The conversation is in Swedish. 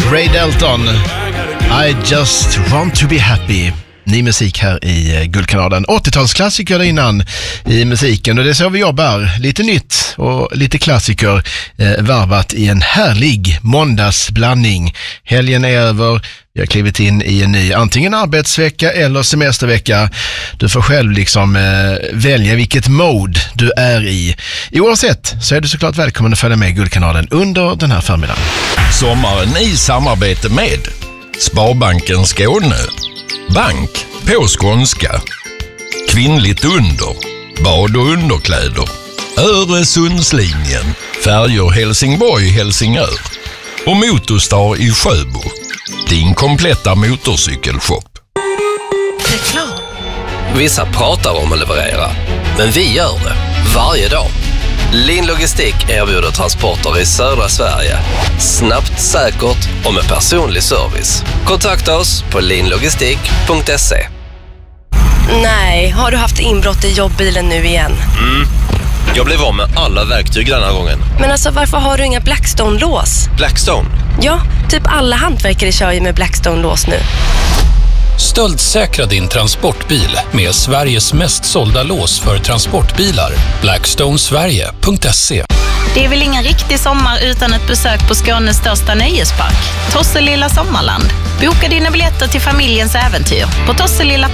Ray Dalton, I just want to be happy. Ny musik här i Guldkanalen. 80-talsklassiker innan i musiken, och det är så vi jobbar. Lite nytt och lite klassiker varvat i en härlig måndagsblandning. Helgen är över. Vi har klivit in i en ny antingen arbetsvecka eller semestervecka. Du får själv välja vilket mode du är i. Oavsett så är du såklart välkommen att följa med Guldkanalen under den här förmiddagen. Sommaren i samarbete med Sparbanken Skåne. Bank på skånska. Kvinnligt under. Bad- och underkläder. Öresundslinjen. Färjor Helsingborg-Helsingör. Och Motorstar i Sjöbo. Din kompletta motorcykelshop. Reklam. Vissa pratar om att leverera, men vi gör det varje dag. Lin Logistik erbjuder transporter i södra Sverige. Snabbt, säkert och med personlig service. Kontakta oss på linlogistik.se. Nej, har du haft inbrott i jobbbilen nu igen? Jag blev av med alla verktyg den här gången. Men alltså, varför har du inga Blackstone-lås? Blackstone? Ja, typ alla hantverkare kör ju med Blackstone-lås nu. Stöldsäkra din transportbil med Sveriges mest sålda lås för transportbilar. Blackstonesverige.se. Det är väl ingen riktig sommar utan ett besök på Skånes största nöjespark, Tosselilla Sommarland. Boka dina biljetter till familjens äventyr på tosselilla.se.